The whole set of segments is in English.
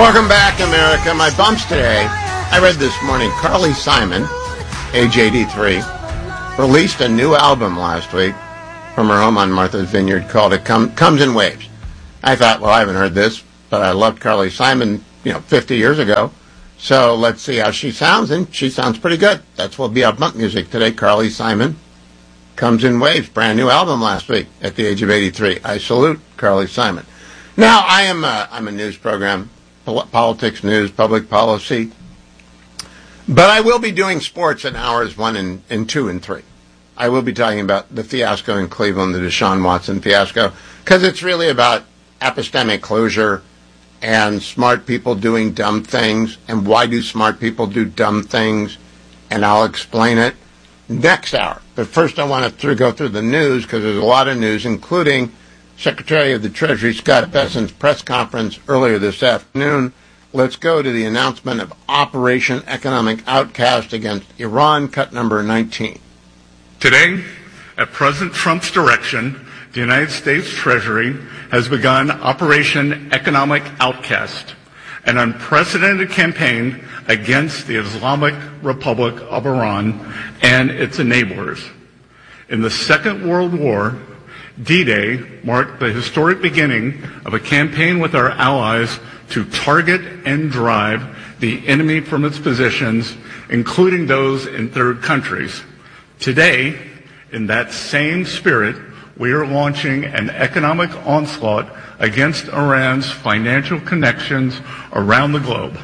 Welcome back, America. My bumps today. I read this morning, Carly Simon, age 83, released a new album last week from her home on Martha's Vineyard called It Comes in Waves. I thought, well, I haven't heard this, but I loved Carly Simon, 50 years ago. So let's see how she sounds, and she sounds pretty good. That's what will be our bump music today. Carly Simon, Comes in Waves, brand new album last week at the age of 83. I salute Carly Simon. Now, I'm a news program, politics, news, public policy, but I will be doing sports in hours 1 and 2 and 3. I will be talking about the fiasco in Cleveland, the Deshaun Watson fiasco, because it's really about epistemic closure and smart people doing dumb things, and why do smart people do dumb things, and I'll explain it next hour. But first I want to go through the news, because there's a lot of news, including Secretary of the Treasury Scott Bessent's press conference earlier this afternoon. Let's go to the announcement of Operation Economic Outcast against Iran, cut number 19. Today, at President Trump's direction, the United States Treasury has begun Operation Economic Outcast, an unprecedented campaign against the Islamic Republic of Iran and its enablers. In the Second World War, D-Day marked the historic beginning of a campaign with our allies to target and drive the enemy from its positions, including those in third countries. Today, in that same spirit, we are launching an economic onslaught against Iran's financial connections around the globe.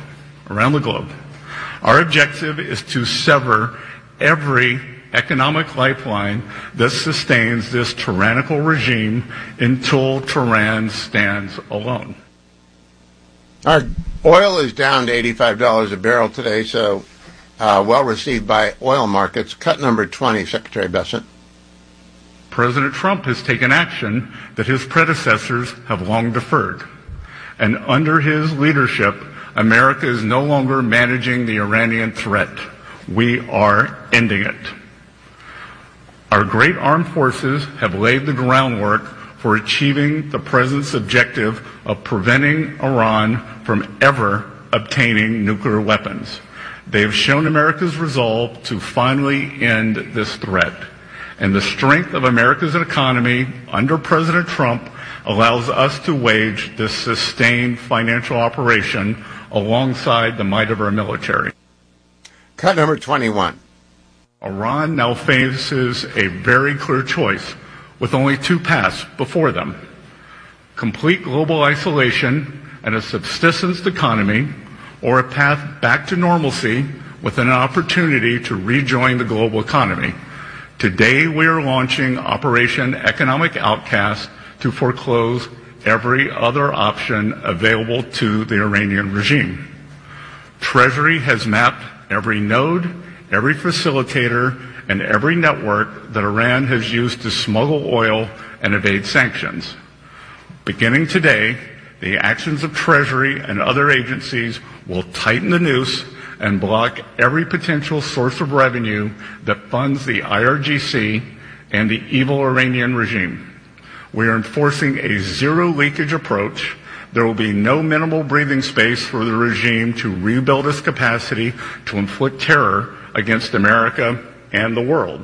Our objective is to sever every economic lifeline that sustains this tyrannical regime until Tehran stands alone. Our oil is down to $85 a barrel today, so well received by oil markets. Cut number 20, Secretary Bessent. President Trump has taken action that his predecessors have long deferred. And under his leadership, America is no longer managing the Iranian threat. We are ending it. Our great armed forces have laid the groundwork for achieving the President's objective of preventing Iran from ever obtaining nuclear weapons. They have shown America's resolve to finally end this threat. And the strength of America's economy under President Trump allows us to wage this sustained financial operation alongside the might of our military. Cut number 21. Iran now faces a very clear choice with only two paths before them: complete global isolation and a subsistence economy, or a path back to normalcy with an opportunity to rejoin the global economy. Today, we are launching Operation Economic Outcast to foreclose every other option available to the Iranian regime. Treasury has mapped every node, every facilitator, and every network that Iran has used to smuggle oil and evade sanctions. Beginning today, the actions of Treasury and other agencies will tighten the noose and block every potential source of revenue that funds the IRGC and the evil Iranian regime. We are enforcing a zero-leakage approach. There will be no minimal breathing space for the regime to rebuild its capacity to inflict terror against America and the world.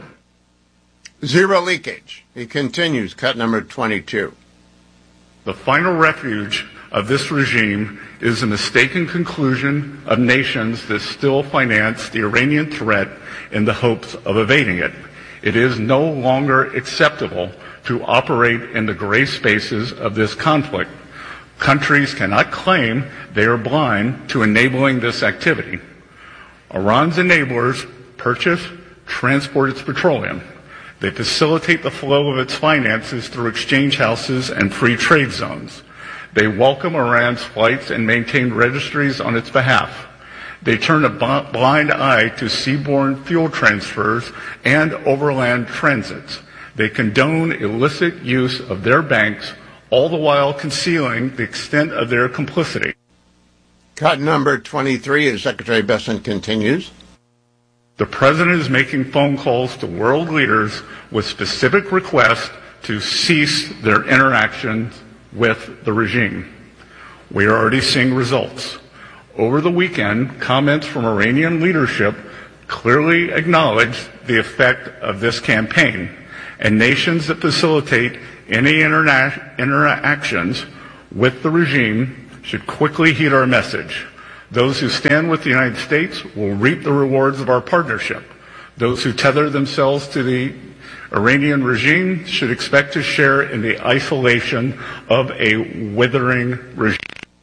Zero leakage. He continues, cut number 22. The final refuge of this regime is the mistaken conclusion of nations that still finance the Iranian threat in the hopes of evading it. It is no longer acceptable to operate in the gray spaces of this conflict. Countries cannot claim they are blind to enabling this activity. Iran's enablers purchase, transport its petroleum. They facilitate the flow of its finances through exchange houses and free trade zones. They welcome Iran's flights and maintain registries on its behalf. They turn a blind eye to seaborne fuel transfers and overland transits. They condone illicit use of their banks, all the while concealing the extent of their complicity. Cut number 23 as Secretary Bessent continues. The President is making phone calls to world leaders with specific requests to cease their interactions with the regime. We are already seeing results. Over the weekend, comments from Iranian leadership clearly acknowledged the effect of this campaign, and nations that facilitate any interactions with the regime should quickly heed our message. Those who stand with the United States will reap the rewards of our partnership. Those who tether themselves to the Iranian regime should expect to share in the isolation of a withering regime.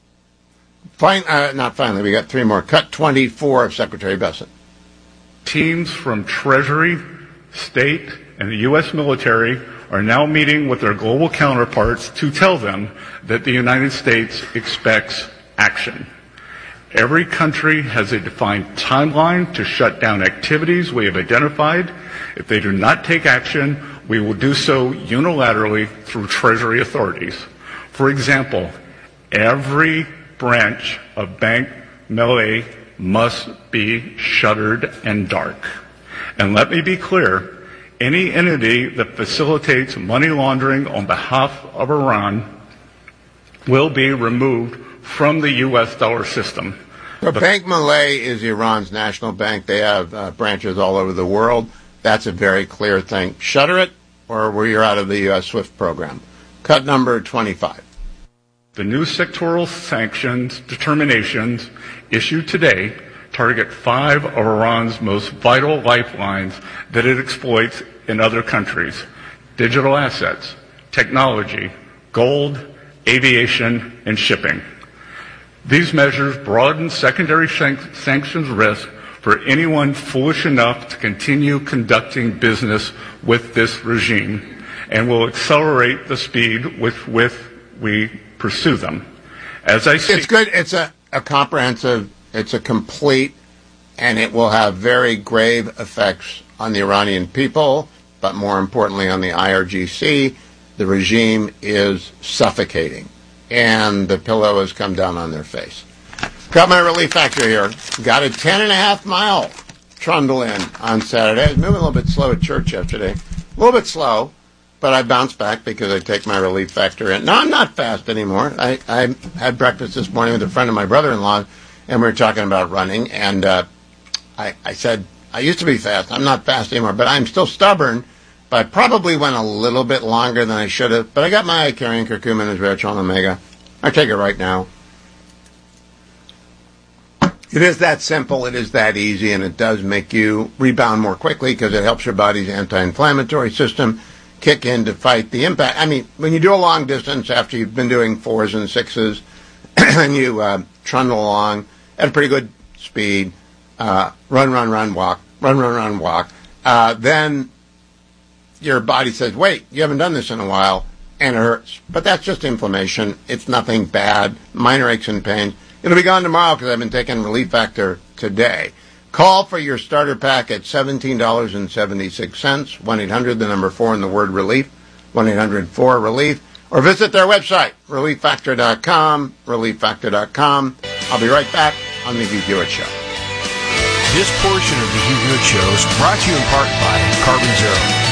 Not finally, we got three more. Cut 24 of Secretary Bessent. Teams from Treasury, State, and the U.S. military are now meeting with their global counterparts to tell them that the United States expects action. Every country has a defined timeline to shut down activities we have identified. If they do not take action, we will do so unilaterally through Treasury authorities. For example, every branch of Bank Melay must be shuttered and dark. And let me be clear, any entity that facilitates money laundering on behalf of Iran will be removed from the U.S. dollar system. So Bank Malay is Iran's national bank. They have branches all over the world. That's a very clear thing. Shutter it, or you're out of the U.S. SWIFT program. Cut number 25. The new sectoral sanctions determinations issued today target 5 of Iran's most vital lifelines that it exploits in other countries: digital assets, technology, gold, aviation, and shipping. These measures broaden secondary sanctions risk for anyone foolish enough to continue conducting business with this regime, and will accelerate the speed with which we pursue them. As I see, it's good. It's a comprehensive, it's a complete, and it will have very grave effects on the Iranian people, but more importantly on the IRGC. The regime is suffocating, and the pillow has come down on their face. Got my relief factor here. Got a 10.5-mile trundle in on Saturday. I was moving a little bit slow at church yesterday. A little bit slow, but I bounced back because I take my relief factor in. No, I'm not fast anymore. I had breakfast this morning with a friend of my brother-in-law, and we were talking about running, and I said, I used to be fast. I'm not fast anymore, but I'm still stubborn. But I probably went a little bit longer than I should have. But I got my carrying curcumin and resveratrol omega. I take it right now. It is that simple. It is that easy, and it does make you rebound more quickly because it helps your body's anti-inflammatory system kick in to fight the impact. I mean, when you do a long distance after you've been doing 4s and 6s, and you trundle along at a pretty good speed, run, walk, then your body says, wait, you haven't done this in a while, and it hurts. But that's just inflammation. It's nothing bad. Minor aches and pains. It'll be gone tomorrow because I've been taking Relief Factor today. Call for your starter pack at $17.76, 1-800, the number 4 and the word relief, 1-800-4-RELIEF, or visit their website, relieffactor.com, relieffactor.com. I'll be right back on the Hugh Hewitt Show. This portion of the Hugh Hewitt Show is brought to you in part by Carbon Zero.